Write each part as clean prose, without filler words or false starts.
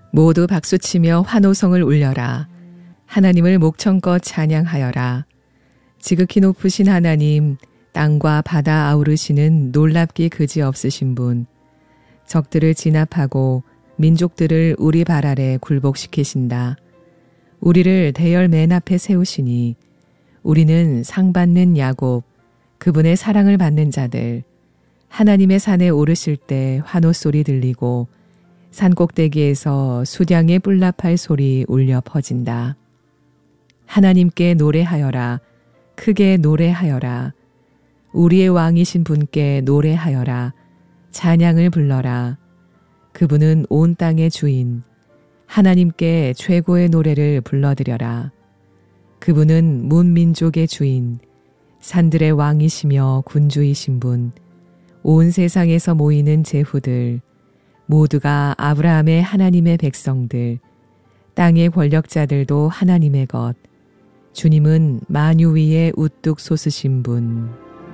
모두 박수치며 환호성을 울려라. 하나님을 목청껏 찬양하여라. 지극히 높으신 하나님, 땅과 바다 아우르시는 놀랍기 그지없으신 분, 적들을 진압하고 민족들을 우리 발 아래 굴복시키신다. 우리를 대열 맨 앞에 세우시니 우리는 상받는 야곱, 그분의 사랑을 받는 자들, 하나님의 산에 오르실 때 환호소리 들리고 산꼭대기에서 수량의 뿔납할 소리 울려 퍼진다. 하나님께 노래하여라. 크게 노래하여라. 우리의 왕이신 분께 노래하여라. 찬양을 불러라. 그분은 온 땅의 주인. 하나님께 최고의 노래를 불러드려라. 그분은 문민족의 주인. 산들의 왕이시며 군주이신 분. 온 세상에서 모이는 제후들. 모두가 아브라함의 하나님의 백성들. 땅의 권력자들도 하나님의 것. 주님은 만유 위에 우뚝 솟으신 분.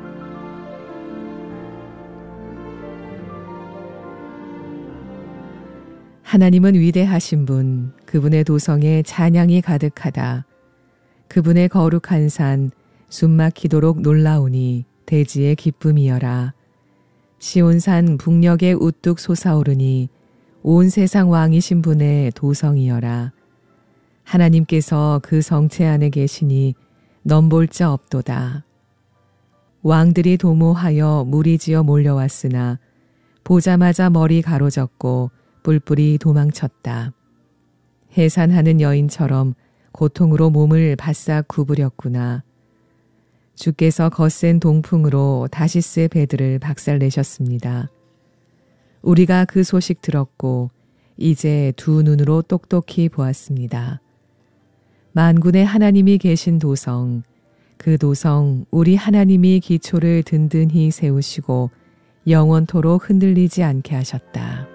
하나님은 위대하신 분, 그분의 도성에 찬양이 가득하다. 그분의 거룩한 산, 숨막히도록 놀라우니 대지의 기쁨이여라. 시온산 북녘에 우뚝 솟아오르니 온 세상 왕이신 분의 도성이여라. 하나님께서 그 성체 안에 계시니 넘볼 자 없도다. 왕들이 도모하여 무리지어 몰려왔으나 보자마자 머리 가로졌고 뿔뿔이 도망쳤다. 해산하는 여인처럼 고통으로 몸을 바싹 구부렸구나. 주께서 거센 동풍으로 다시스의 배들을 박살내셨습니다. 우리가 그 소식 들었고 이제 두 눈으로 똑똑히 보았습니다. 만군의 하나님이 계신 도성, 그 도성 우리 하나님이 기초를 든든히 세우시고 영원토록 흔들리지 않게 하셨다.